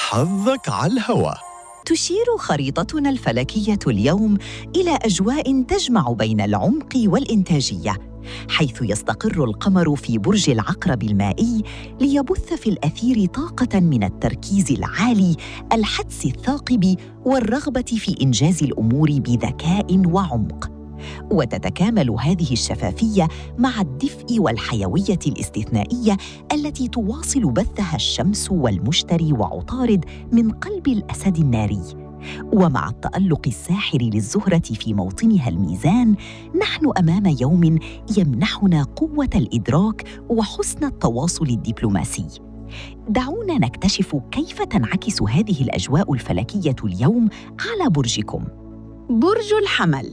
حظك على الهوا. تشير خريطتنا الفلكية اليوم إلى أجواء تجمع بين العمق والإنتاجية، حيث يستقر القمر في برج العقرب المائي ليبث في الأثير طاقة من التركيز العالي، الحدس الثاقب والرغبة في إنجاز الأمور بذكاء وعمق. وتتكامل هذه الشفافية مع الدفء والحيوية الاستثنائية التي تواصل بثها الشمس والمشتري وعطارد من قلب الأسد الناري. ومع التألق الساحر للزهرة في موطنها الميزان، نحن أمام يوم يمنحنا قوة الإدراك وحسن التواصل الدبلوماسي. دعونا نكتشف كيف تنعكس هذه الأجواء الفلكية اليوم على برجكم. برج الحمل.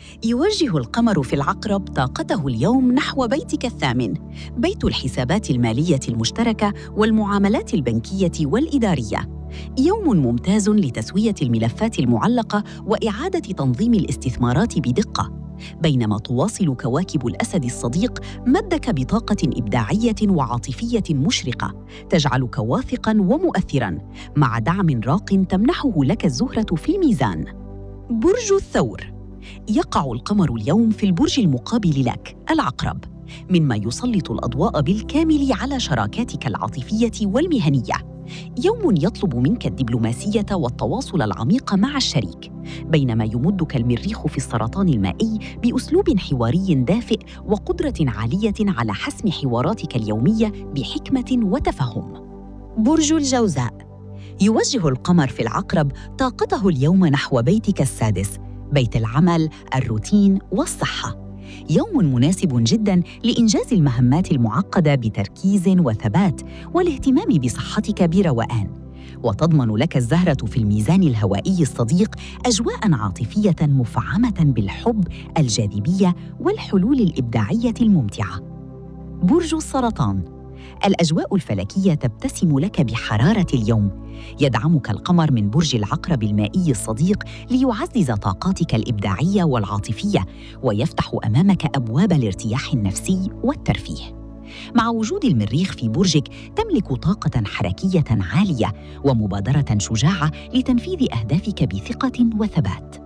يوجه القمر في العقرب طاقته اليوم نحو بيتك الثامن، بيت الحسابات المالية المشتركة والمعاملات البنكية والإدارية. يوم ممتاز لتسوية الملفات المعلقة وإعادة تنظيم الاستثمارات بدقة، بينما تواصل كواكب الأسد الصديق مدك بطاقة إبداعية وعاطفية مشرقة تجعلك واثقاً ومؤثراً، مع دعم راق تمنحه لك الزهرة في الميزان. برج الثور. يقع القمر اليوم في البرج المقابل لك العقرب، مما يسلط الأضواء بالكامل على شراكاتك العاطفية والمهنية. يوم يطلب منك الدبلوماسية والتواصل العميق مع الشريك، بينما يمدك المريخ في السرطان المائي بأسلوب حواري دافئ وقدرة عالية على حسم حواراتك اليومية بحكمة وتفهم. برج الجوزاء. يوجه القمر في العقرب طاقته اليوم نحو بيتك السادس، بيت العمل، الروتين والصحة. يوم مناسب جداً لإنجاز المهمات المعقدة بتركيز وثبات، والاهتمام بصحتك بروقان. وتضمن لك الزهرة في الميزان الهوائي الصديق أجواء عاطفية مفعمة بالحب، الجاذبية والحلول الإبداعية الممتعة. برج السرطان. الأجواء الفلكية تبتسم لك بحرارة اليوم. يدعمك القمر من برج العقرب المائي الصديق ليعزز طاقاتك الإبداعية والعاطفية، ويفتح أمامك أبواب الارتياح النفسي والترفيه. مع وجود المريخ في برجك تملك طاقة حركية عالية ومبادرة شجاعة لتنفيذ أهدافك بثقة وثبات.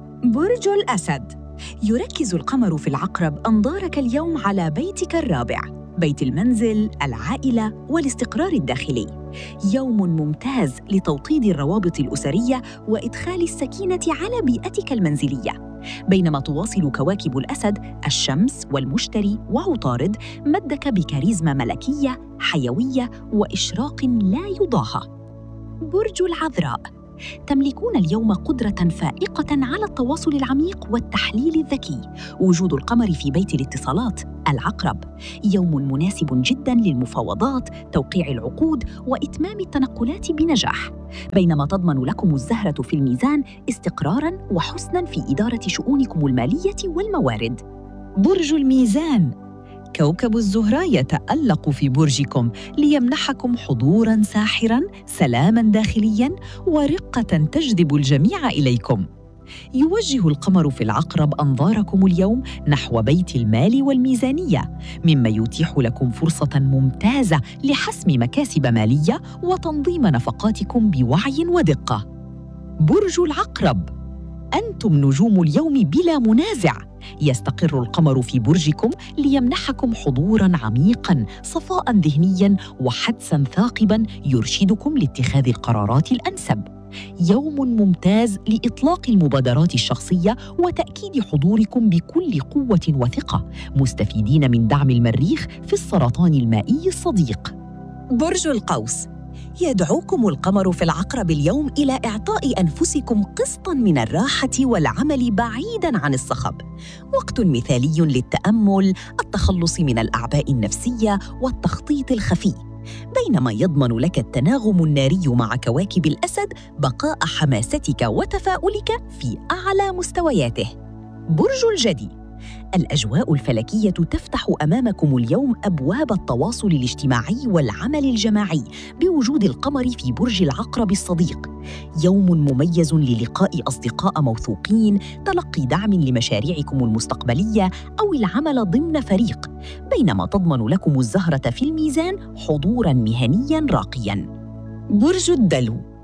برج الأسد. يركز القمر في العقرب أنظارك اليوم على بيتك الرابع، بيت المنزل، العائلة والاستقرار الداخلي. يوم ممتاز لتوطيد الروابط الأسرية وإدخال السكينة على بيئتك المنزلية، بينما تواصل كواكب الأسد الشمس والمشتري وعطارد مدك بكاريزما ملكية حيوية وإشراق لا يضاهى. برج العذراء. تملكون اليوم قدرة فائقة على التواصل العميق والتحليل الذكي. وجود القمر في بيت الاتصالات العقرب يوم مناسب جداً للمفاوضات، توقيع العقود وإتمام التنقلات بنجاح، بينما تضمن لكم الزهرة في الميزان استقراراً وحسناً في إدارة شؤونكم المالية والموارد. برج الميزان. كوكب الزهرة يتألق في برجكم ليمنحكم حضوراً ساحراً، سلاماً داخلياً ورقة تجذب الجميع إليكم. يوجه القمر في العقرب أنظاركم اليوم نحو بيت المال والميزانية، مما يتيح لكم فرصة ممتازة لحسم مكاسب مالية وتنظيم نفقاتكم بوعي ودقة. برج العقرب. أنتم نجوم اليوم بلا منازع. يستقر القمر في برجكم ليمنحكم حضوراً عميقاً، صفاء ذهنياً وحدساً ثاقباً يرشدكم لاتخاذ القرارات الأنسب. يوم ممتاز لإطلاق المبادرات الشخصية وتأكيد حضوركم بكل قوة وثقة، مستفيدين من دعم المريخ في السرطان المائي الصديق. برج القوس. يدعوكم القمر في العقرب اليوم إلى إعطاء أنفسكم قسطاً من الراحة والعمل بعيداً عن الصخب. وقت مثالي للتأمل، التخلص من الأعباء النفسية والتخطيط الخفي، بينما يضمن لك التناغم الناري مع كواكب الأسد بقاء حماستك وتفاؤلك في أعلى مستوياته. برج الجدي. الأجواء الفلكية تفتح أمامكم اليوم أبواب التواصل الاجتماعي والعمل الجماعي بوجود القمر في برج العقرب الصديق. يوم مميز للقاء أصدقاء موثوقين، تلقي دعم لمشاريعكم المستقبلية أو العمل ضمن فريق، بينما تضمن لكم الزهرة في الميزان حضوراً مهنياً راقياً. برج الدلو.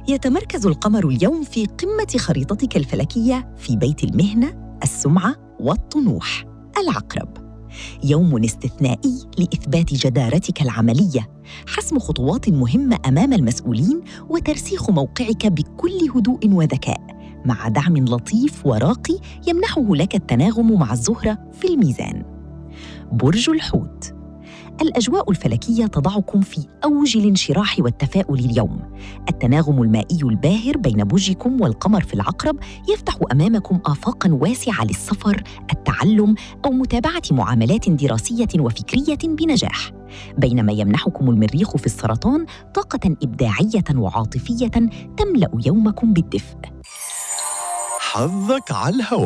يتمركز القمر اليوم في قمة خريطتك الفلكية في بيت المهنة، السمعة والطموح. العقرب، يوم استثنائي لإثبات جدارتك العملية، حسم خطوات مهمة أمام المسؤولين وترسيخ موقعك بكل هدوء وذكاء، مع دعم لطيف وراقي يمنحه لك التناغم مع الزهرة في الميزان. برج الحوت، الأجواء الفلكية تضعكم في أوج الانشراح والتفاؤل اليوم. التناغم المائي الباهر بين برجكم والقمر في العقرب يفتح أمامكم آفاقاً واسعة للسفر، التعلم أو متابعة معاملات دراسية وفكرية بنجاح، بينما يمنحكم المريخ في السرطان طاقة إبداعية وعاطفية تملأ يومكم بالدفء. حظك على الهواء.